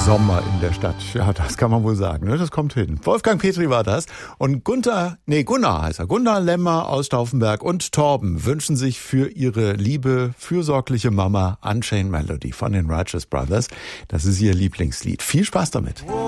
Sommer in der Stadt. Ja, das kann man wohl sagen, ne? Das kommt hin. Wolfgang Petri war das. Und Gunnar heißt er. Gunnar Lemmer aus Stauffenberg und Torben wünschen sich für ihre liebe, fürsorgliche Mama Unchained Melody von den Righteous Brothers. Das ist ihr Lieblingslied. Viel Spaß damit.